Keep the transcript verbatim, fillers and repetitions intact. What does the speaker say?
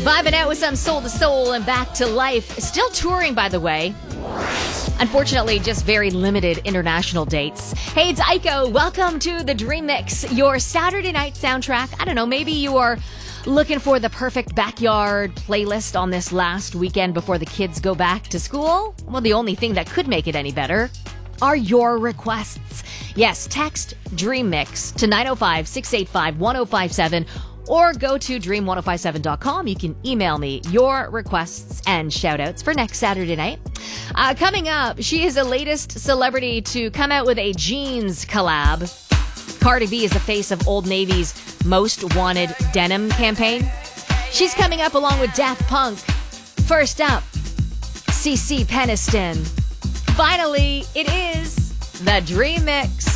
Vibing out with some Soul to Soul and Back to Life. Still touring, by the way. Unfortunately, just very limited international dates. Hey, it's Aiko. Welcome to the Dream Mix, your Saturday night soundtrack. I don't know, maybe you are looking for the perfect backyard playlist on this last weekend before the kids go back to school? Well, the only thing that could make it any better are your requests. Yes, text Dream Mix to nine oh five, six eight five, one oh five seven or go to dream ten fifty-seven dot com. You can email me your requests and shout-outs for next Saturday night. Uh, coming up, she is the latest celebrity to come out with a jeans collab. Cardi B is the face of Old Navy's Most Wanted Denim campaign. She's coming up along with Daft Punk. First up, CeCe Peniston. Finally, it is the Dream Mix.